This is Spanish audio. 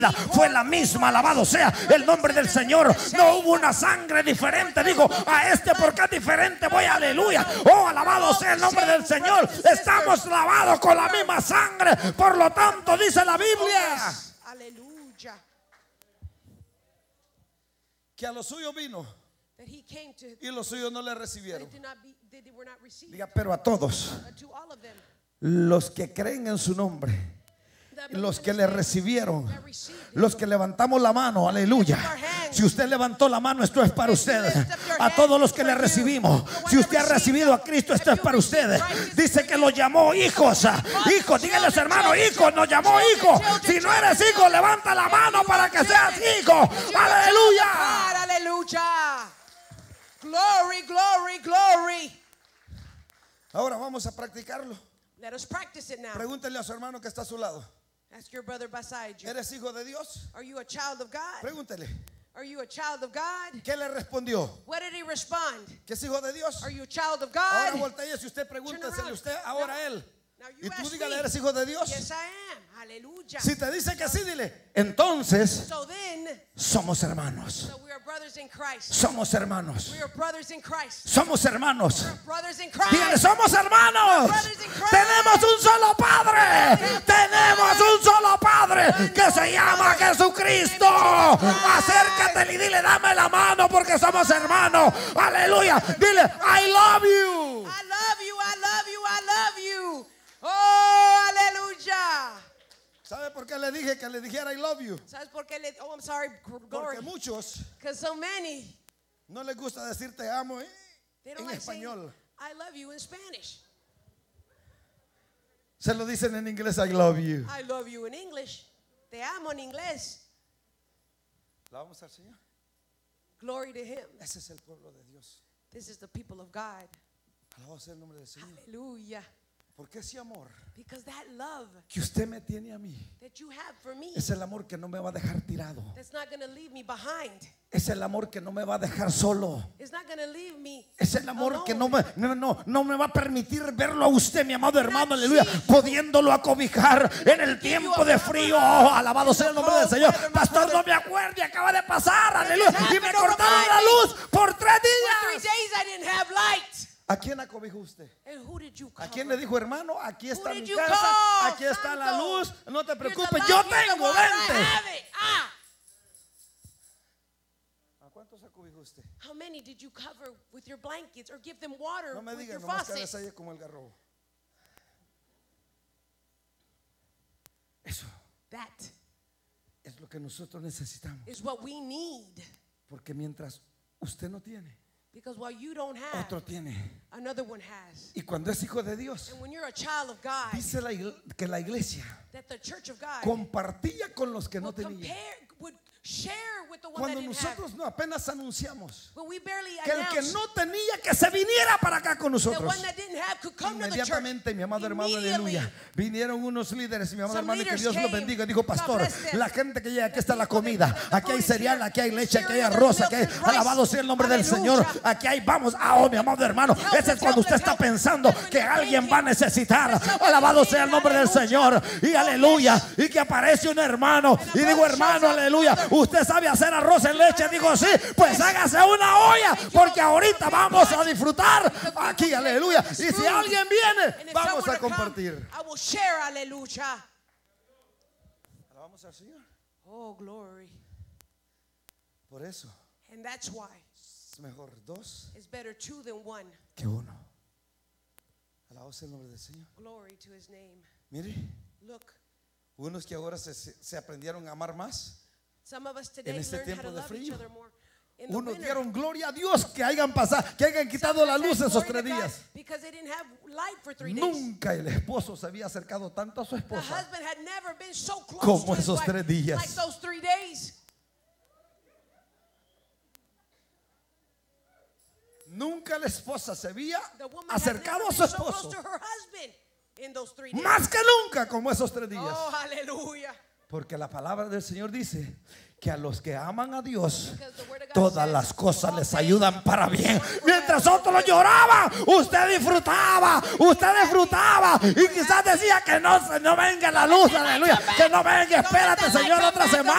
fue la misma. Alabado sea el nombre del Señor. No hubo una sangre diferente. Digo, a este porque es diferente voy, aleluya. Oh, alabado sea el nombre del Señor. Estamos lavados con la misma sangre. Por lo tanto, dice la Biblia, aleluya, que a los suyos vino y los suyos no le recibieron. Diga, pero a todos los que creen en su nombre, los que le recibieron, los que levantamos la mano, aleluya. Si usted levantó la mano, esto es para usted. A todos los que le recibimos, si usted ha recibido a Cristo, esto es para usted. Dice que los llamó hijos. Hijos, díganle a su hermano, hijos, nos llamó hijos. Si no eres hijo, levanta la mano para que seas hijo. Aleluya. Aleluya. Glory, glory, glory. Ahora vamos a practicarlo. Let us practice it now. Pregúntele a su hermano que está a su lado. Ask your brother beside you. ¿Eres hijo de Dios? Are you a child of God? Pregúntele. Are you a child of God? ¿Qué le respondió? What did he respond? ¿Que es hijo de Dios? Are you a child of Ahora God? voltea, si usted pregúntesele usted ahora a él. Now Y you tú ask dígale, me. ¿eres hijo de Dios? Yes, I am. Hallelujah. Si te dice que sí, dile, entonces So then, somos hermanos. so we are brothers in Christ. Somos hermanos. We are brothers in Christ. Somos hermanos. We're brothers in Dígale, Christ. somos hermanos. Tenemos un solo Padre. Tenemos un solo Padre que se llama Jesucristo. Acércate y dile, dame la mano porque somos hermanos. Aleluya. Dile, I love you. I love you, I love you, I love you. Oh, aleluya. ¿Sabe por qué le dije que le dijera I love you? ¿Sabes por qué le, oh, I'm sorry, glory. Porque muchos Because so many, no les gusta decir te amo they don't en like saying, español. I love you in Spanish. Se lo dicen en inglés, I love you. I love you in English. Te amo en inglés. ¿Alabamos al Señor? Glory to Him. Ese es el pueblo de Dios. This is the people of God. Alabado sea el nombre del Señor. Hallelujah. Porque ese amor Because that love que usted me tiene a mí that you have for me, es el amor que no me va a dejar tirado. that's not going to leave me behind. Es el amor que no me va a dejar solo. It's not going to leave me Es el amor alone. que no me va a permitir verlo a usted, mi amado hermano, aleluya, pudiéndolo acobijar en el tiempo de frío. Oh, alabado sea el nombre del Señor. Pastor, no me acuerdo, acaba de pasar, aleluya. Y me cortaron la luz por 3 For 3 días. days I didn't have light. ¿A quién acobijó usted? And who did you call? ¿A quién le dijo, hermano? Aquí está did mi you casa, call, aquí está la santo? luz, no te Here's the preocupes, light, yo here's the tengo, water, I vente. have it. Ah. ¿A cuántos acobijó usted? How many did you cover with your blankets or give them water No me with diga, your nomás que faucets? desayuno como el garrobo. Eso That es lo que nosotros necesitamos. is what we need. Porque mientras usted no tiene, Because while you don't have, otro tiene. another one has. Y cuando es hijo de Dios, And when you're a child of God, dice que la iglesia that the church of God compartía con los que no would tenían. would share with the one Cuando that didn't have. nosotros no apenas anunciamos When we barely que el que announced no tenía que se viniera para acá con the nosotros, one that didn't have could come to the church. inmediatamente, mi amado hermano, Immediately. aleluya, vinieron unos líderes, mi amado Some hermano, y que leaders Dios los came. bendiga. Dijo, God pastor, bless them. la gente que llega, aquí está la people comida, that- aquí hay the food is cereal, here. aquí hay leche, aquí hay Cereal, arroz, there's aquí hay, milk, there's rice. alabado sea el nombre del Aleluya. Señor, aquí hay, vamos, oh, mi amado hermano, ese es cuando usted está pensando que alguien va a necesitar, alabado sea el nombre del Señor, y aleluya, y que aparece un hermano, y digo, hermano, aleluya, usted sabe hacer arroz en leche, digo, sí, pues hágase una olla, porque ahorita vamos a disfrutar aquí, aleluya, y si alguien And viene, if vamos someone a will come, compartir. I will share, aleluya. Alabamos al Señor. Oh, glory. Por eso And that's why es mejor 2 it's better 2 than 1. que 1. Alabado sea el nombre del Señor. Glory to His name. Mire, Look, unos que ahora se aprendieron a amar más, some of us today En este learned how tiempo to de love each frío, other more. In the unos winter, dieron gloria a Dios que hayan pasado, que hayan quitado la luz esos 3 días. because they didn't have light for 3 days. Nunca el esposo se había acercado tanto a su The esposa. husband had never been so close Como to his esos wife 3 días. like those 3 days. Nunca la esposa se había The woman had acercado never a su been so close esposo to her husband in those 3 days. más que nunca como esos 3 días. Oh, hallelujah. Porque la palabra del Señor dice que a los que aman a Dios, todas las cosas les ayudan para bien. Mientras otros lloraban, usted disfrutaba. Y quizás decía que no venga la luz, aleluya. Que no venga, espérate, Señor, otra semana.